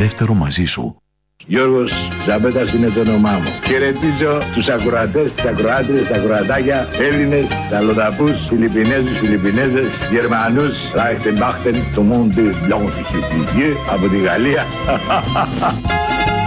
δεύτερο μαζί σου. Γιώργος Ζαμπέτας είναι το όνομά μου. Χαιρετίζω τους ακροατές, τις ακροάτριες, τα ακροατάκια, Έλληνες, αλλοδαπούς, Φιλιππινέζους, Φιλιππινέζες, Γερμανούς, Ράχτεν, Μπάχτεν, το monde blanc, από τη Γαλλία.